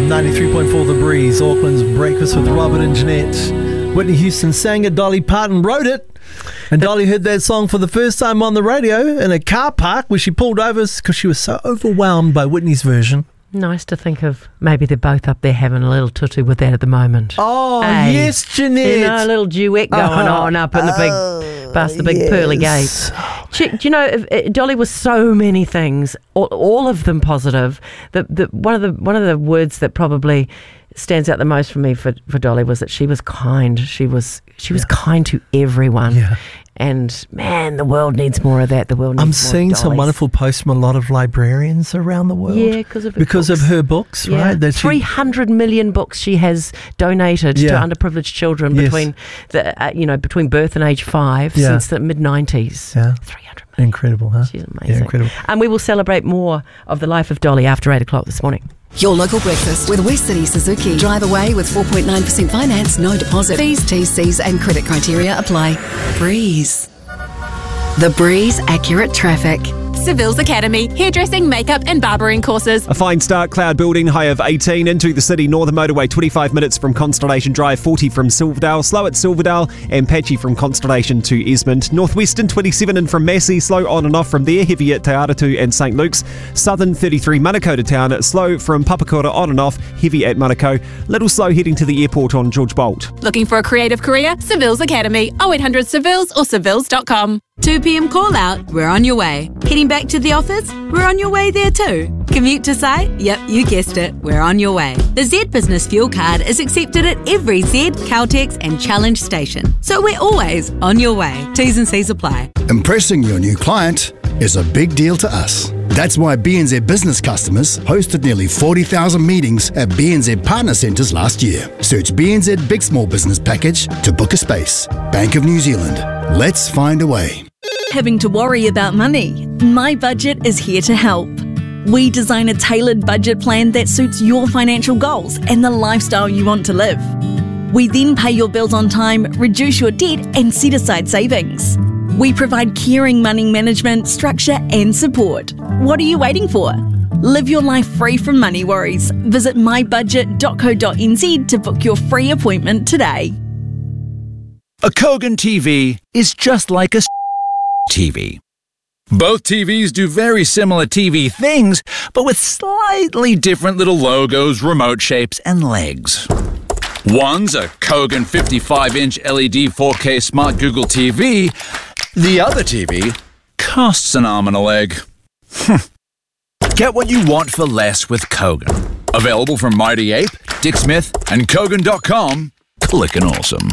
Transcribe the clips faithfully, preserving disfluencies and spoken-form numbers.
ninety-three point four The Breeze, Auckland's Breakfast with Robert and Jeanette. Whitney Houston sang it, Dolly Parton wrote it, and Dolly heard that song for the first time on the radio in a car park where she pulled over because she was so overwhelmed by Whitney's version. Nice to think of maybe they're both up there having a little tutu with that at the moment. Oh, hey, yes, Jeanette. You know, a little duet going oh, on up in the big, oh, past the big yes. pearly gates. Do, do you know, if, if Dolly was so many things, all, all of them positive. The, the, one of the one of the words that probably stands out the most for me for, for Dolly was that she was kind. She was she was yeah. kind to everyone. Yeah. And man, the world needs more of that. The world needs I'm more seeing of some wonderful posts from a lot of librarians around the world. Yeah, because of her because books. of her books, yeah. right? That Three hundred million books she has donated yeah. to underprivileged children yes. between the uh, you know between birth and age five yeah. since the mid nineties. Yeah, three hundred million. Incredible, huh? She's amazing. Yeah, incredible. And we will celebrate more of the life of Dolly after eight o'clock this morning. Your local breakfast with West City Suzuki. Drive away with four point nine percent finance, no deposit. Fees, T's, C's and credit criteria apply. Breeze. The Breeze Accurate Traffic. Seville's Academy, hairdressing, makeup and barbering courses. A fine start, cloud building, high of eighteen. Into the city, Northern Motorway, twenty-five minutes from Constellation Drive, forty from Silverdale. Slow at Silverdale and patchy from Constellation to Esmond. Northwestern, twenty-seven in from Massey. Slow on and off from there, heavy at Te Aratu and St Luke's. Southern, thirty-three, Manukau to town. Slow from Papakura on and off, heavy at Manukau. Little slow heading to the airport on George Bolt. Looking for a creative career? Seville's Academy, oh eight hundred Sevilles or sevilles dot com. two p.m. call out, we're on your way. Heading back to the office, we're on your way there too. Commute to site? Yep, you guessed it, we're on your way. The Z Business Fuel Card is accepted at every Z, Caltex and Challenge station. So we're always on your way. T's and C's apply. Impressing your new client is a big deal to us. That's why B N Z business customers hosted nearly forty thousand meetings at B N Z partner centres last year. Search B N Z Big Small Business Package to book a space. Bank of New Zealand. Let's find a way. Having to worry about money? My Budget is here to help. We design a tailored budget plan that suits your financial goals and the lifestyle you want to live. We then pay your bills on time, reduce your debt and set aside savings. We provide caring money management, structure and support. What are you waiting for? Live your life free from money worries. Visit my budget dot co dot n z to book your free appointment today. A Kogan T V is just like a T V. Both T Vs do very similar T V things, but with slightly different little logos, remote shapes, and legs. One's a Kogan fifty-five inch L E D four K Smart Google T V. The other T V costs an arm and a leg. Get what you want for less with Kogan. Available from Mighty Ape, Dick Smith, and Kogan dot com. Clickin' awesome.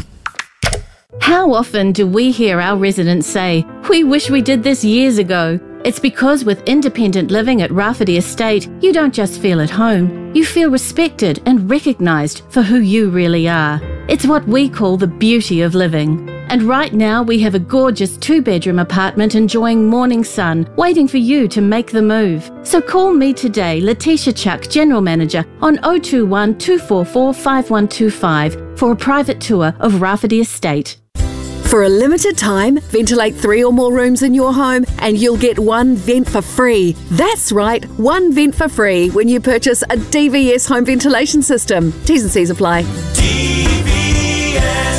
How often do we hear our residents say, "We wish we did this years ago"? It's because with independent living at Rafferty Estate, you don't just feel at home, you feel respected and recognised for who you really are. It's what we call the beauty of living. And right now we have a gorgeous two-bedroom apartment enjoying morning sun, waiting for you to make the move. So call me today, Letitia Chuck, General Manager, on oh two one, two four four, five one two five for a private tour of Rafferty Estate. For a limited time, ventilate three or more rooms in your home and you'll get one vent for free. That's right, one vent for free when you purchase a D V S home ventilation system. T's and C's apply. D V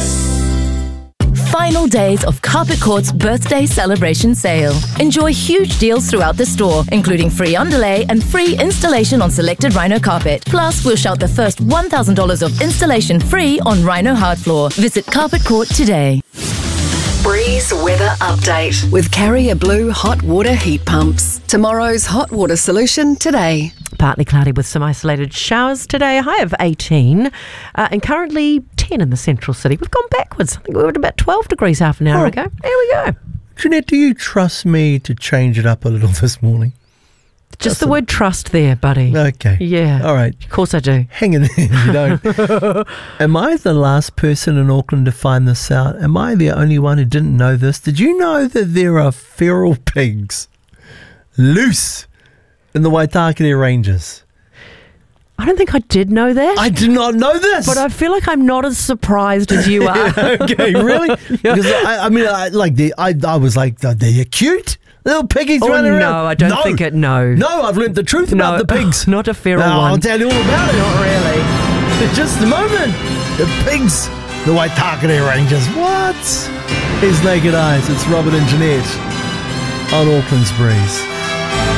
S. Final days of Carpet Court's birthday celebration sale. Enjoy huge deals throughout the store, including free underlay and free installation on selected Rhino carpet. Plus, we'll shout the first one thousand dollars of installation free on Rhino hard floor. Visit Carpet Court today. Breeze Weather Update with Carrier Blue Hot Water Heat Pumps. Tomorrow's hot water solution today. Partly cloudy with some isolated showers today, a high of eighteen, uh, and currently ten in the central city. We've gone backwards. I think we were at about twelve degrees half an hour oh. ago. There we go. Jeanette, do you trust me to change it up a little this morning? Just the word trust there, buddy. Okay. Yeah. All right. Of course I do. Hang in there if you don't. Am I the last person in Auckland to find this out? Am I the only one who didn't know this? Did you know that there are feral pigs loose in the Waitakere Ranges? I don't think I did know that. I did not know this. But I feel like I'm not as surprised as you are. Okay, really? Because I, I mean, I, like, the, I, I was like, are they cute? Little piggies Oh, running no, around. I don't think it, no. No, I've learned the truth No, about the pigs. not a feral Now, one. I'll tell you all about it. Not really. In just a moment. The pigs. The Waitakere Rangers. What? Here's Naked Eyes. It's Robert and Jeanette on Auckland's Breeze.